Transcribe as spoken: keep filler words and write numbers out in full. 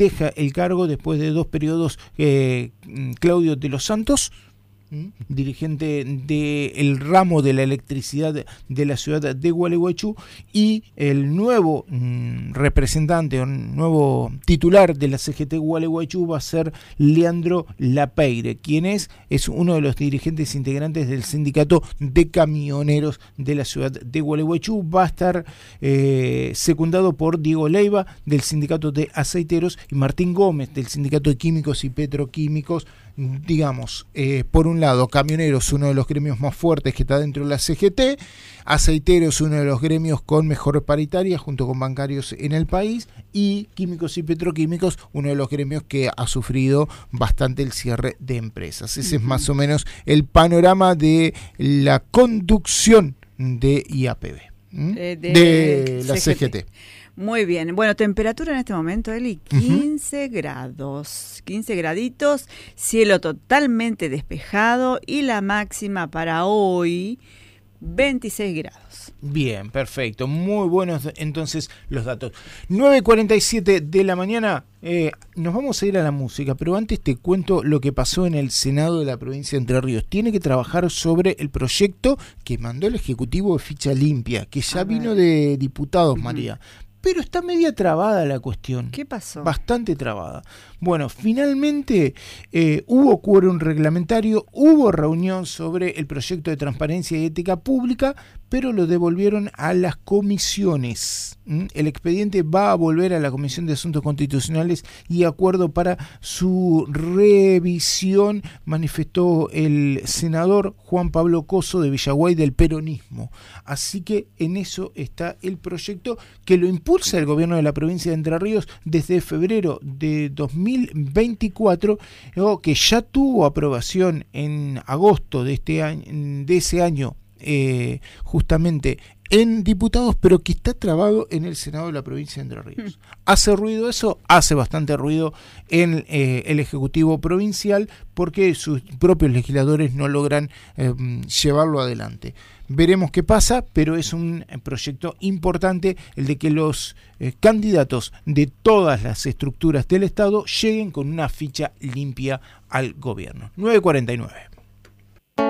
deja el cargo después de dos periodos eh, Claudio de los Santos, dirigente del ramo de la electricidad de la ciudad de Gualeguaychú, y el nuevo mm, representante o nuevo titular de la C G T Gualeguaychú va a ser Leandro Lapeire, quien es, es uno de los dirigentes integrantes del sindicato de camioneros de la ciudad de Gualeguaychú. Va a estar eh, secundado por Diego Leiva del sindicato de aceiteros y Martín Gómez del sindicato de químicos y petroquímicos. Digamos, eh, por un lado, camioneros, uno de los gremios más fuertes que está dentro de la C G T, aceiteros, uno de los gremios con mejor paritaria junto con bancarios en el país, y químicos y petroquímicos, uno de los gremios que ha sufrido bastante el cierre de empresas. Ese uh-huh. es más o menos el panorama de la conducción de I A P B, eh, de, de la C G T. C G T. Muy bien. Bueno, temperatura en este momento, Eli, quince uh-huh. grados. quince graditos, cielo totalmente despejado y la máxima para hoy, veintiséis grados. Bien, perfecto. Muy buenos entonces los datos. nueve cuarenta y siete de la mañana, eh, nos vamos a ir a la música, pero antes te cuento lo que pasó en el Senado de la provincia de Entre Ríos. Tiene que trabajar sobre el proyecto que mandó el Ejecutivo de Ficha Limpia, que ya a vino ver. de diputados, uh-huh. María. Pero está media trabada la cuestión. ¿Qué pasó? Bastante trabada. Bueno, finalmente eh, hubo quórum reglamentario, hubo reunión sobre el proyecto de transparencia y ética pública, pero lo devolvieron a las comisiones. ¿Mm? El expediente va a volver a la Comisión de Asuntos Constitucionales y acuerdo para su revisión, manifestó el senador Juan Pablo Coso de Villaguay del peronismo. Así que en eso está el proyecto, que lo impulsa el gobierno de la provincia de Entre Ríos desde febrero de dos mil veinticuatro, que ya tuvo aprobación en agosto de este año, de ese año, eh, justamente en diputados, pero que está trabado en el Senado de la provincia de Entre Ríos. Mm. ¿Hace ruido eso? Hace bastante ruido en eh, el Ejecutivo provincial, porque sus propios legisladores no logran eh, llevarlo adelante. Veremos qué pasa, pero es un proyecto importante el de que los eh, candidatos de todas las estructuras del Estado lleguen con una ficha limpia al gobierno. nueve cuarenta y nueve.